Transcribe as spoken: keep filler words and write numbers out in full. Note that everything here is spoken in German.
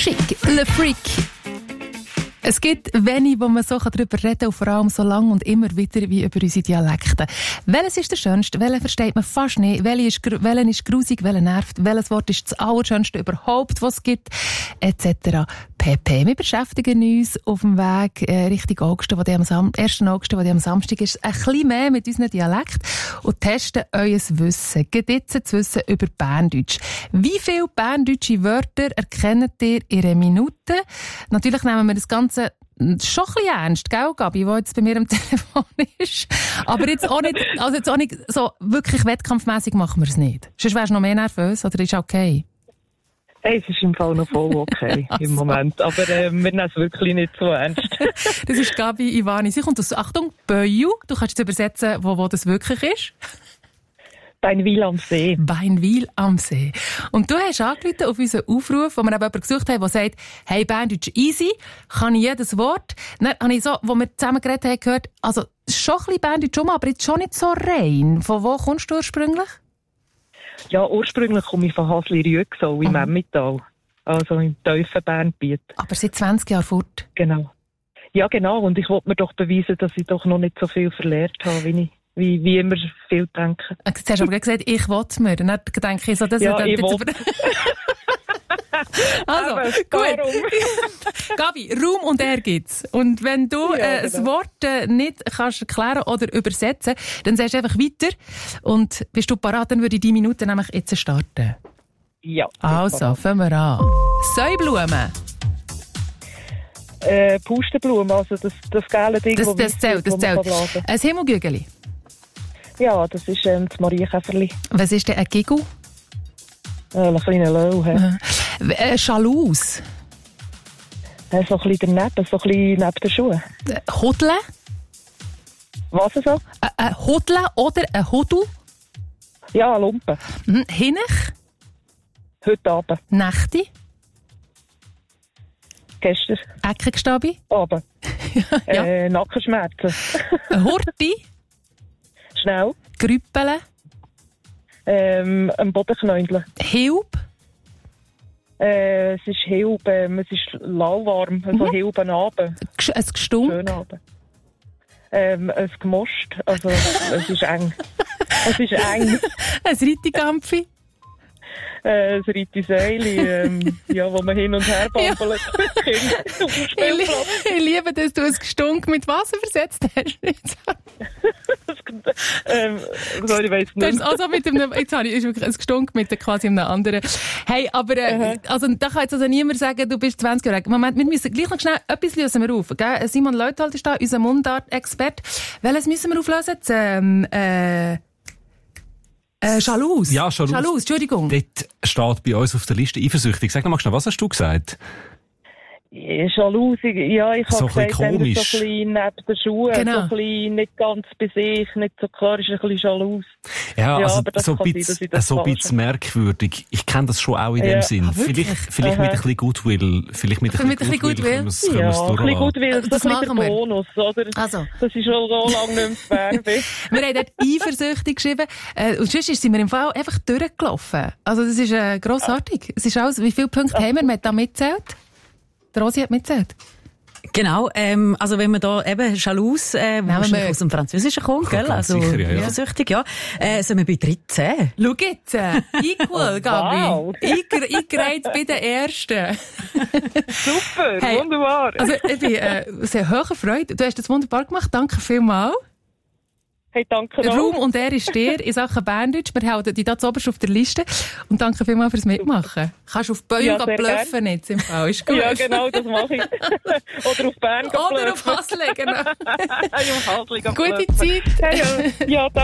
Chic, Le Freak. Es gibt wenig, wo man so darüber reden kann, und vor allem so lang und immer wieder wie über unsere Dialekte. Welches ist der schönste? Welchen versteht man fast nicht? Welcher ist, welchen ist grusig? Welcher nervt? Welches Wort ist das allerschönste überhaupt, was es gibt? Etc. pp. Wir beschäftigen uns auf dem Weg äh, Richtung August, wo die am Sam- ersten August, wo die am Samstag ist, ein bisschen mehr mit unserem Dialekt und testen euer Wissen. Geht jetzt das Wissen über Berndeutsch. Wie viele berndeutsche Wörter erkennt ihr in einer Minute? Natürlich nehmen wir das Ganze schon ein bisschen ernst, gell, Gabi, die jetzt bei mir am Telefon ist. Aber jetzt auch nicht, also jetzt auch nicht so wirklich wettkampfmässig machen wir es nicht. Sonst wärst du noch mehr nervös, oder ist es okay? Hey, es ist im Fall noch voll okay im Moment, aber äh, wir nehmen es wirklich nicht so ernst. Das ist Gabi Ivani. Sie kommt aus, Achtung, Böju. Du kannst jetzt übersetzen, wo, wo das wirklich ist. Beinwil am See. Beinwil am See. Und du hast angerufen auf unseren Aufruf, wo wir eben jemanden gesucht haben, der sagt, hey, Berndeutsch easy, kann ich jedes Wort. Dann habe ich so, wo wir zusammen geredet haben, gehört, also schon ein bisschen Berndeutsch um, aber jetzt schon nicht so rein. Von wo kommst du ursprünglich? Ja, ursprünglich komme ich von Hasli-Rüegsau im Emmental, also im tiefen Bernbiet. Aber seit zwanzig Jahren fort? Genau. Ja, genau. Und ich wollte mir doch beweisen, dass ich doch noch nicht so viel verlernt habe, wie ich Wie, wie immer viel denken. Jetzt hast du aber gesagt, ich will es mir. Dann denke ich so, das ja, ist ich jetzt... Also, aber gut. Gabi, Raum und Ehr gibt's. Und wenn du ja, äh, das Wort äh, nicht kannst erklären oder übersetzen, dann sagst du einfach weiter. Und bist du parat, dann würde ich die Minute nämlich jetzt starten. Ja. Also, fangen wir an. Säublumen. Äh, Pusteblumen, also das, das gelbe Ding, das, wo das zählt, das zählt. Ein Himmelgügeli. Ja, das ist ähm, das Marienkäferli. Was ist denn ein Gigel? Äh, ein kleiner Löw. He. Äh, Schalus. Äh, so ein bisschen daneben, so ein bisschen neben den Schuhen. Äh, Hodle. Was so? Äh, ein Hodle oder ein Hodel. Ja, Lumpen. Mhm. Hinnech. Heute Abend. Nächte. Gestern. Eckengstabi. Abend. ja. äh, Nackenschmerzen. Horti. Schnell. Grüppele. Ähm, ein Bodenknäudel. Hilb. Äh, es ist Hilb, ähm, es ist lauwarm, also mhm. Hilben Abend. Ein Gestunk. Schön Abend. Ähm, ein Gemoscht, also es ist eng. Es ist eng. Ein Rittigampfi. Äh, ein Rittisäuli, ähm, ja, wo man hin und her bambelt. Ja. ich, ich liebe, dass du ein Gestunk mit Wasser versetzt hast. ähm, sorry, ich weiss nicht. Also mit einem, jetzt habe ich wirklich ein Gestunk mit quasi einem anderen. Hey, aber äh, also, da kann jetzt also niemand sagen, du bist zwanzig Jahre alt. Moment, wir müssen gleich noch schnell etwas lösen wir auf. Gell? Simon Leuthold ist da, unser Mundart-Experte. Welches müssen wir auflösen? Das, ähm, äh, Äh, Schalus. Ja, Schalus. Schalus, Entschuldigung. Dort steht bei uns auf der Liste eifersüchtig. Sag noch mal schnell, was hast du gesagt? Schalus, ja, ich habe so gesagt, komisch. so ein bisschen neben den Schuhen, genau. so ein bisschen nicht ganz bei sich, nicht so klar, ist ein bisschen Schalus. Ja, ja also aber das so ein bisschen, so ein bisschen merkwürdig. Ich kenne das schon auch in ja. dem Sinn. Ah, vielleicht vielleicht mit ein bisschen Goodwill. Vielleicht mit ein bisschen Goodwill. Goodwill. Goodwill. Ja, ein bisschen Goodwill, das, das ist ein der Bonus, oder? Also. Das ist schon so lange nicht mehr zu Bern. Wir haben dort eifersüchtig geschrieben. Äh, und sonst sind wir im Fall einfach durchgelaufen. Also das ist äh, grossartig. Es ist alles, wie viele Punkte haben wir? Wir haben da mitgezählt. Der Rosi hat mitgezählt. Genau, ähm, also wenn man da eben Schalus, äh, wahrscheinlich aus dem Französischen kommt, gell? Also, sicher, ja, ja. eifersüchtig, ja. Äh, sind wir bei dreizehn. Schau jetzt, äh, equal, Gabi. Wow. Eingereiht bei den Ersten. Super, hey, wunderbar. Also ich bin äh, sehr hoher Freude. Du hast das wunderbar gemacht. Danke vielmals. Hey, danke noch. Raum und er ist dir in Sachen Berndeutsch. Wir halten dich da zuoberst auf der Liste. Und danke vielmals fürs Mitmachen. Kannst auf Böen ja, bluffen jetzt im Fall. Ist gut. Ja, genau, das mache ich. Oder auf Bern Oder auf Hasle, genau. Hey, auf Hasle Gute Zeit. Hey, ja, ja, danke.